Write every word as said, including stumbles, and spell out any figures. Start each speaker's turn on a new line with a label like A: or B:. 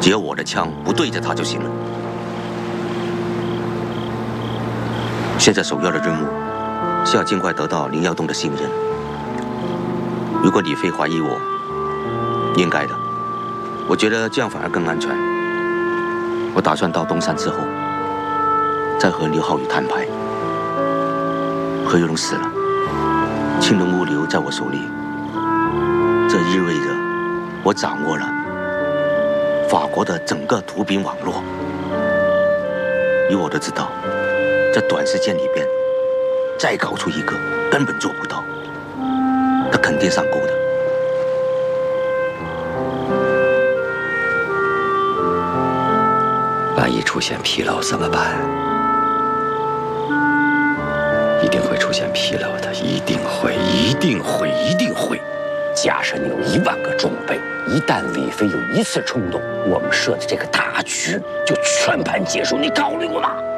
A: 只要我的枪不对着他就行了。现在首要的任务是要尽快得到林耀东的信任。如果李飞怀疑我，应该的，我觉得这样反而更安全。我打算到东山之后，再和刘浩宇摊牌。何有龙死了，青龙物流在我手里，这意味着我掌握了法国的整个毒品网络。以我的知道，在短时间里边再搞出一个根本做不到，他肯定上钩的。
B: 万一出现纰漏怎么办？一定会出现纰漏的，一定会，一定会，一定会。
C: 假设你有一万个装备，一旦李飞有一次冲动，我们设的这个大局就全盘结束。你考虑过吗？